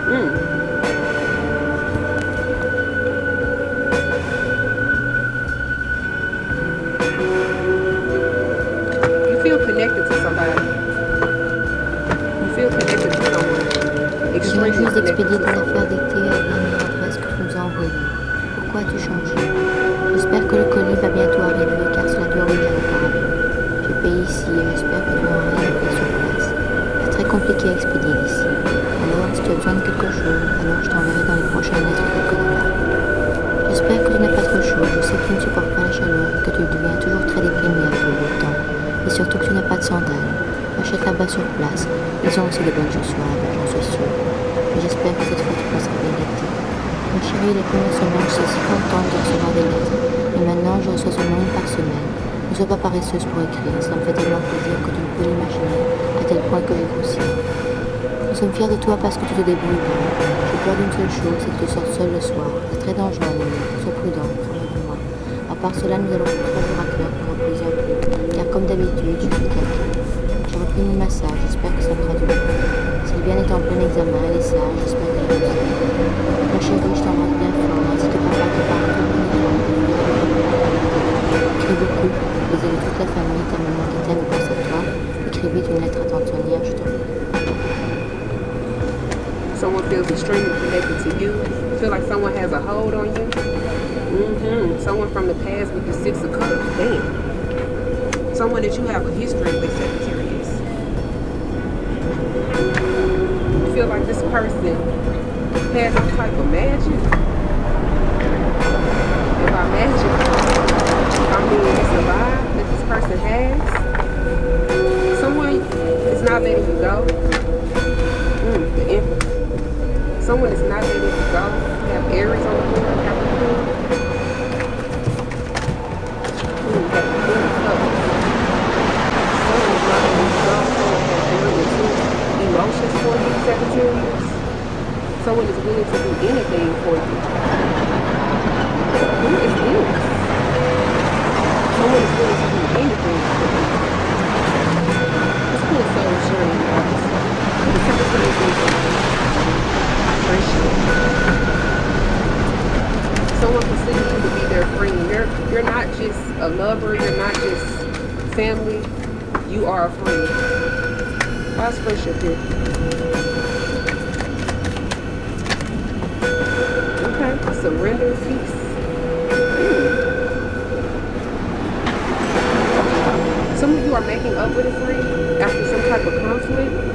Mm. You feel connected to somebody. You feel connected to someone. Je viens Extremely juste connected d'expédier to tes affaires someone. d'été à la dernière adresse que tu nous as envoyée. Pourquoi as-tu changé? J'espère que le colis va bientôt arriver car cela dure déjà auparavant. J'ai payé ici et j'espère que tu n'auras rien à payer sur place. C'est très compliqué à expédier d'ici. Alors, si tu as besoin de quelque chose, alors je t'enverrai dans les prochaines lettres quelques dollars. J'espère que tu n'as pas trop chaud. Je sais que tu ne supportes pas la chaleur et que tu deviens toujours très déprimé avec le beau temps. Et surtout que tu n'as pas de sandales. Achète là-bas sur place. Ils ont aussi de bonnes chaussures là-bas, j'en suis sûre. Et j'espère que cette fois tu passeras bien l'été. Mon chéri, les premières semaines, je suis si contente de recevoir des lettres. Et maintenant, je reçois seulement une par semaine. Ne sois pas paresseuse pour écrire. Cela me fait tellement plaisir que tu ne peux l'imaginer, à tel point que j'ai grossi. Nous sommes fiers de toi parce que tu te débrouilles bien. J'ai peur d'une seule chose, c'est que tu sortes seul le soir. C'est très dangereux, Amélie. Sois prudent, travaille avec moi. À part cela, nous allons faire 3 jours à Clark pour reposer un peu. Car comme d'habitude, je suis claquée. J'ai repris mon massage, j'espère que ça fera du bien. Sylviane est en plein examen, elle est sage, j'espère qu'elle est aussi. Mon chéri, je t'embrasse bien fort, ainsi que papa qui parle tout le monde. Écris beaucoup, bisous de toute la famille, ta maman qui t'aime et pense à toi. Écris vite une lettre à tante Sonia, je t'en prie. Someone feels extremely connected to you. You feel like someone has a hold on you. Someone from the past with the Six of Cups. Damn. Someone that you have a history with, Sagittarius. You feel like this person has some type of magic. And by magic, I mean it's a vibe that this person has. Someone is not letting you go. The Emperor. Someone is not letting you go. You have Aries on the board, Capricorn. You have the Queen of Cups. Someone is not letting you go. Someone has very intense emotions for you, Sagittarius. Someone is willing to do anything for you. Who is this? Someone is willing to do anything for you. Let's put a soul sharing, guys. The Sagittarius is someone considers you to be their friend. You're not just a lover, you're not just family, you are a friend. How's friendship here? Okay, surrender, peace. Some of you are making up with a friend after some type of conflict.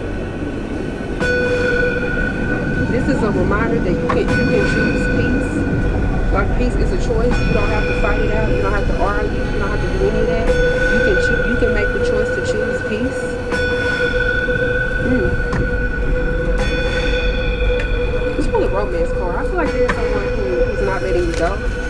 This is a reminder that you can choose peace. Like peace is a choice. You don't have to fight it out. You don't have to argue. You don't have to do any of that. You can make the choice to choose peace. Let's pull a romance card. I feel like there's someone who's not letting you go.